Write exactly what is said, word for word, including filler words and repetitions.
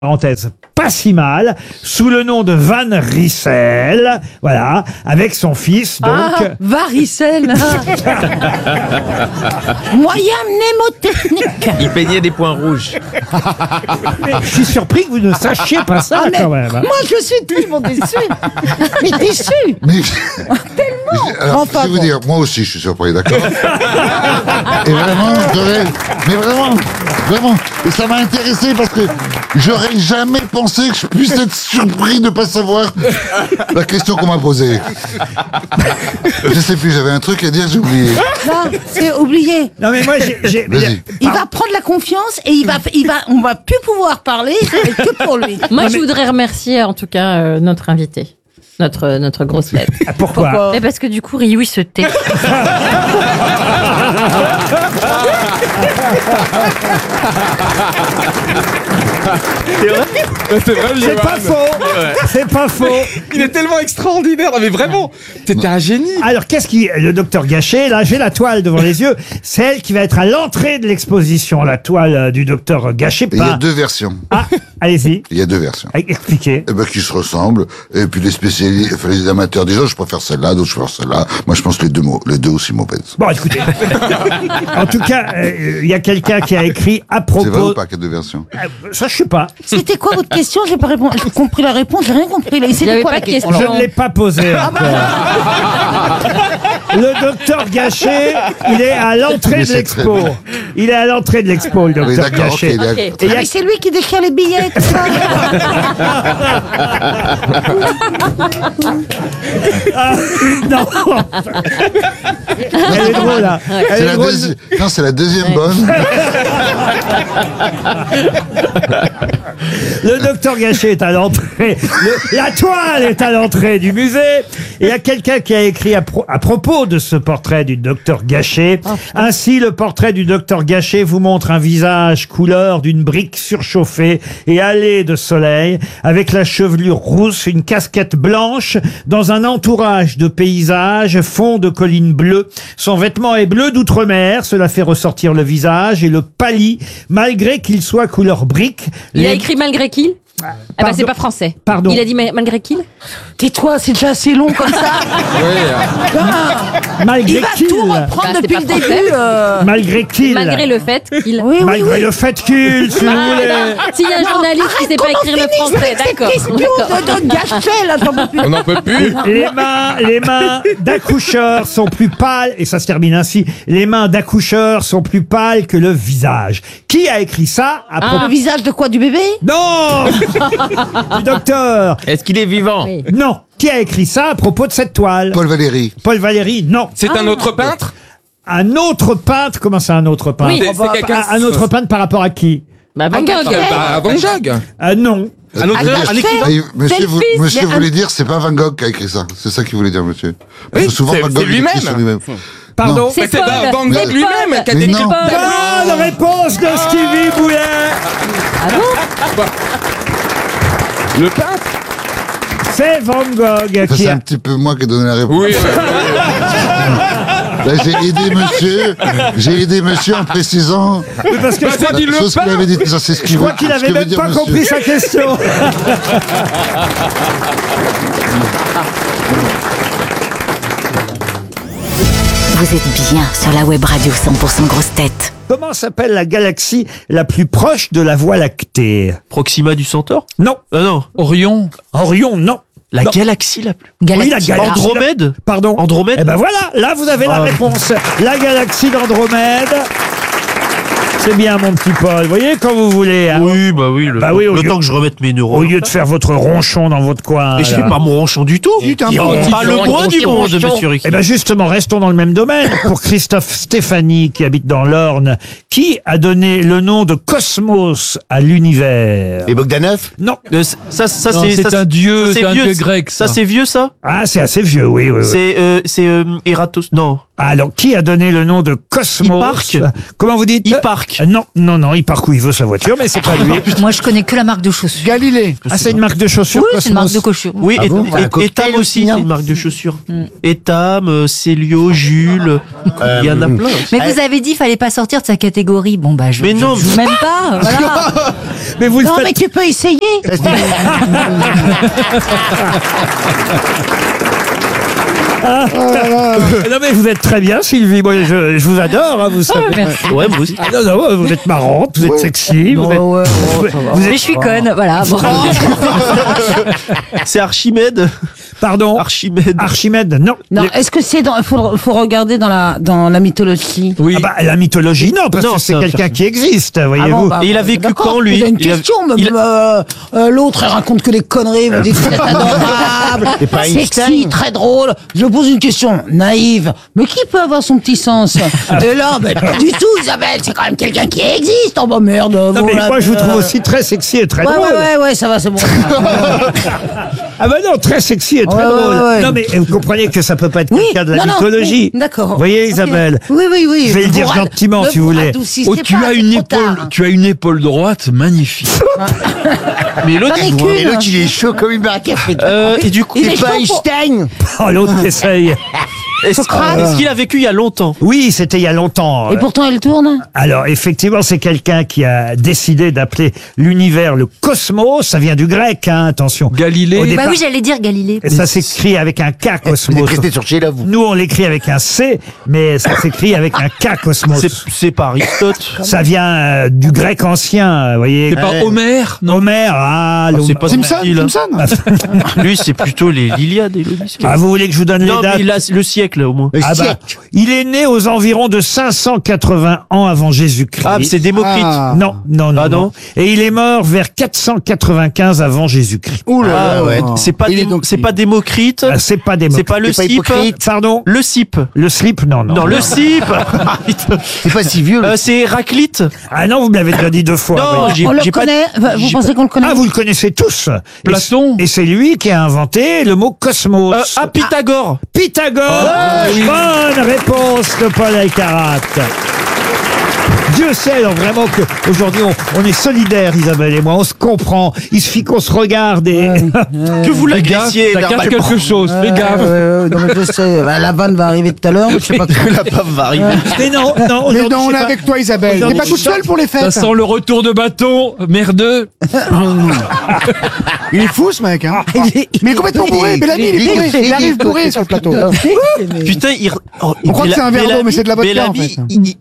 parenthèse, pas si mal, sous le nom de Van Riesel, voilà, avec son fils, donc... Ah, varicelle. Moyen mnémotechnique. Il peignait des points rouges. Mais je suis surpris que vous ne sachiez pas ça, Ah, mais quand même. Moi, je suis tellement déçue. Mais déçue. Mais, Tellement. alors, Enfin, je vais vous bon. dire, moi aussi, je suis surpris, d'accord. Et vraiment, j'aurais, mais vraiment, vraiment, et ça m'a intéressé parce que j'aurais jamais pensé que je puisse être surpris de pas savoir la question qu'on m'a posée. Je sais plus, j'avais un truc à dire, j'ai oublié. Non, c'est oublié. Non, mais moi, j'ai... j'ai- Vas-y. Il va prendre la confiance et il va, il va, on va plus pouvoir parler c'est que pour lui. Moi, je voudrais remercier en tout cas euh, notre invité, notre notre grosse tête. Pourquoi, Mais parce que du coup, Rioui se tait. C'est vrai, C'est pas faux. C'est pas faux. Il est tellement extraordinaire. Mais vraiment, t'étais un génie. Alors, qu'est-ce qui... Le docteur Gachet, là, j'ai la toile devant les yeux. C'est elle qui va être à l'entrée de l'exposition, la toile euh, du docteur Gachet. Et il y a Pas... deux versions. Ah, allez-y. Il y a deux versions. Expliquez. Eh ben, qui se ressemblent. Et puis les spécialistes, enfin, les amateurs disent, oh, je préfère celle-là, d'autres je préfère celle-là. Moi, je pense que les deux mots, les deux aussi mauvaises. Bon, écoutez. En tout cas, euh, il y a quelqu'un qui a écrit à C'est vrai ou propos... pas qu'il y a deux versions? Euh, Ça, je sais pas. C'était quoi votre question? J'ai pas répondu. J'ai compris la réponse, j'ai rien compris. Là, Il y c'était avait quoi pas la de question? question. Je ne l'ai pas posé encore. Le docteur Gachet, il est à l'entrée Mais de c'est l'expo. très bien. Il est à l'entrée de l'expo, le Oui, docteur d'accord, ok. Gachet. il est- Ok. Et il y Ah, a- mais c'est lui qui déchire les billets, tout ça. Ah, non. Elle est drôle, là. Elle C'est est la drôle. deuxi- Non, c'est la deuxième bonne. Le docteur Gachet est à l'entrée. Le- La toile est à l'entrée du musée. Et il y a quelqu'un qui a écrit à, pro- à propos de ce portrait du docteur Gachet. Ainsi, le portrait du docteur Gachet vous montre un visage couleur d'une brique surchauffée et hâlée de soleil, avec la chevelure rousse, une casquette blanche, dans un entourage de paysages, fond de collines bleues. Son vêtement est bleu d'outre-mer, cela fait ressortir le visage et le pâlit, malgré qu'il soit couleur brique. Il a Les- écrit malgré qu'il. Ah bah Pardon. c'est pas français. Pardon. Il a dit ma- malgré qu'il. Tais-toi, c'est déjà assez long comme ça. Ah, Malgré il va qu'il. tout reprendre Bah, c'est depuis pas le français. début. euh. Malgré qu'il. Malgré le fait qu'il. Oui, oui, Malgré oui. le fait qu'il, si vous Ah, voulez. non. S'il y a un journaliste qui sait pas Comment écrire le finir français, avec cette d'accord. question d'accord. de, de Gachet, là, j'en peux plus. On n'en peut plus. Les mains, les mains d'accoucheurs sont plus pâles, et ça se termine ainsi, les mains d'accoucheurs sont plus pâles que le visage. Qui a écrit ça à propos... Le visage de quoi, du bébé? Non Du docteur. Est-ce qu'il est vivant? Oui. Non. Qui a écrit ça à propos de cette toile? Paul Valéry. Paul Valéry, non. C'est un autre peintre? Un autre peintre, comment ça un autre peintre? Oui. C'est- c'est quelqu'un- un, un autre peintre par rapport à qui? Bah Van Gogh. Bah, Van Gogh. Ah non. Un auteur, un écrivain. Et monsieur Tel vous- fils, monsieur mais voulait un- dire, c'est pas Van Gogh qui a écrit ça. C'est ça qu'il voulait dire, monsieur. Parce Oui, que souvent, c'est- Van c'est Gogh il écrit lui-même. sur lui-même. Pardon. Mais C'est c'est Paul. Van Gogh C'est lui-même Paul. qui a Mais décrit. non. Bonne réponse de Stevie Boulet. Le peintre? C'est Van Gogh Enfin, qui c'est a... un petit peu moi qui ai donné la réponse. Oui. Là, j'ai aidé monsieur. J'ai aidé monsieur en précisant. Oui, parce que Bah, je t'as crois, dit le Chose qu'il peintre. avait dit, ça, c'est ce qu'il je crois veut- qu'il ce avait que veut même dire pas monsieur. compris sa question. Vous êtes bien sur la web radio cent pour cent grosse tête. Comment s'appelle la galaxie la plus proche de la Voie lactée? Proxima du Centaure? Non. Ah non. Orion. Orion, non. La Non. galaxie la plus. Oui, la galaxie. Andromède? Pardon. Andromède? Eh ben voilà, là vous avez la Ah. réponse. La galaxie d'Andromède. C'est bien, mon petit Paul. Vous voyez, quand vous voulez. hein. Oui, bah oui. Le, Bah oui, au le lieu- temps que je remette mes neurones. Au lieu de faire votre ronchon dans votre coin. Mais je fais là. pas mon ronchon du tout. Oh, Pas le moins du monde, monsieur Ricky. Eh ben justement, restons dans le même domaine. Pour Christophe Stéphanie, qui habite dans l'Orne, qui a donné le nom de Cosmos à l'univers? Et Bogdanov? Non. Euh, c- ça, ça, Non, c'est c'est ça, un dieu, ça, c'est un vieux, dieu grec, ça. Ça, c'est vieux, ça? Ah, c'est assez vieux, oui, oui, oui. C'est, euh, c'est, euh, Eratos, non. Alors, qui a donné le nom de Cosmos? Hipparque. Comment vous dites? Hipparque. marque. Euh, Non, non, non, il part où il veut sa voiture, mais c'est pas lui. Moi, je connais que la marque de chaussures. Galilée. Ah, c'est une marque de chaussures. Oui, c'est une marque de Cosmos. chaussures. Oui, Ah et, bon et- Voilà, cocktail Etam aussi, aussi, c'est hein. une marque de chaussures. Etam, euh, Célio, Jules, il y en a plein. Mais vous avez dit qu'il fallait pas sortir de sa catégorie. Bon, bah, je Mais je non, joue même pas. Voilà. Mais vous le Non, faites- mais tu peux essayer. Non mais vous êtes très bien, Sylvie. Moi, je, je vous adore. Hein, vous savez. merci. Ouais, moi aussi. Ah, non, non, vous êtes marrante, vous êtes sexy. Vous êtes, ouais, vous- vous Mais êtes- je suis conne, voilà. Bon. C'est Archimède. Pardon. Archimède. Archimède, non. Non, Les- est-ce que c'est dans, faut, faut regarder dans la, dans la mythologie. Ah bah, la mythologie, non, parce Non, que c'est c'est un quelqu'un personnage. qui existe, voyez-vous. Ah bon, bah, Et il a vécu d'accord, quand, lui J'ai une Il a- question, mais il euh, euh, l'autre, elle raconte que des conneries, elle me dit que c'est adorable, pas sexy, Einstein. très drôle. Je pose une question naïve, mais qui peut avoir son petit sens? Et là, ben, pas du tout, Isabelle, c'est quand même quelqu'un qui existe. Oh bah merde. Non, bon, mais là, moi, je vous euh, trouve aussi très sexy et très Ouais, drôle. ouais, ouais, ouais, ça va, c'est bon. Ah bah non, très sexy et très Ouais, ouais, drôle. ouais. Non mais vous comprenez que ça peut pas être Oui, quelqu'un de la non, non, mythologie. oui, d'accord. Vous voyez, Ok. Isabelle. Oui, oui, oui. Je vais le dire Vous gentiment, rad- si vous voulez. radoucissez Oh, tu pas, as c'est une trop épaule, tard. tu as une épaule droite magnifique. Mais l'autre, J'en ai il- qu'une. Et l'autre, il est chaud comme une barre à café. euh, et du coup, Il est C'est pas chaud pour- Einstein. Oh, l'autre qui essaye. est-ce est-ce qu'il a vécu il y a longtemps? Oui, c'était il y a longtemps. Et pourtant, elle tourne. Alors, effectivement, c'est quelqu'un qui a décidé d'appeler l'univers le cosmos. Ça vient du grec, hein, attention. Au Galilée. départ- Bah oui, j'allais dire Galilée. Et ça s'écrit avec un K, Vous cosmos. êtes resté sur Sheila, vous. Nous, on l'écrit avec un C, mais ça s'écrit avec un K, cosmos. C'est c'est pas Aristote. Ça vient euh, du grec ancien, vous voyez. C'est pas Homère, non? Homère, ah, Ah, l'Hom- c'est pas Simpson, facile, hein. Simpson. Lui, c'est plutôt les l'Iliade et l'Odyssée. Ah, vous voulez que je vous donne Non, les mais dates? il a le siècle au moins. Le Ah bah, siècle. il est né aux environs de cinq cent quatre-vingts ans avant Jésus-Christ. Ah, mais c'est Démocrite. Ah. Non, non, non, Ah, non. non. Et il est mort vers quatre cent quatre-vingt-quinze avant Jésus-Christ. Ouh là Ah là, ouais. ouais. C'est pas Il est Dé- donc- c'est pas Démocrite. Ah, c'est pas des C'est pas le C'est pas Cip. hypocrite. Pardon? Le Cip. Le slip? Non, non. Non, le Cip. C'est pas si vieux. Euh, c'est Héraclite. Ah non, vous me l'avez déjà dit deux fois. Non, voyez. j'ai On le j'ai pas. connaît. Vous j'ai pensez qu'on le connaît? Ah, vous le connaissez tous. Et Platon. c'est- Et c'est lui qui a inventé le mot cosmos. Euh, ah, Pythagore. Pythagore. Bonne réponse de Paul Alcarat. Dieu sait alors vraiment que aujourd'hui on, on est solidaires, Isabelle et moi, on se comprend. Il suffit qu'on se regarde et Que vous Fais gaffe, l'agressiez. ça cache normalement. quelque chose, fais gaffe. Euh, non, mais je sais, bah, la vanne va arriver tout à l'heure, mais je sais pas quand. La pave va arriver. mais non, non, Mais aujourd'hui, non, on je est sais pas. avec toi, Isabelle. T'es Aujourd'hui, pas toute je- seule pour les Ça fêtes. sent le retour de bâton, merdeux. Il est fou, ce mec, hein. Il est- Mais il est complètement bourré. Bellamy, il est bourré. Il arrive bourré sur le plateau. Putain, il. oh, On croit que Bella- c'est un verre d'eau, Bellamy- mais c'est de la vodka, en Bellamy, fait. il-